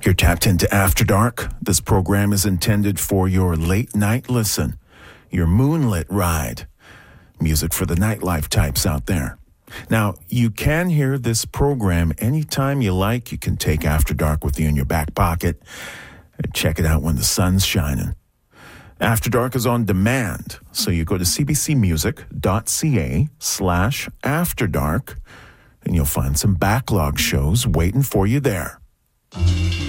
You're tapped into After Dark. This program is intended for your late night listen, your moonlit ride. Music for the nightlife types out there. Now, you can hear this program anytime you like. You can take After Dark with you in your back pocket and check it out when the sun's shining. After Dark is on demand, so you go to cbcmusic.ca/afterdark and you'll find some backlog shows waiting for you there.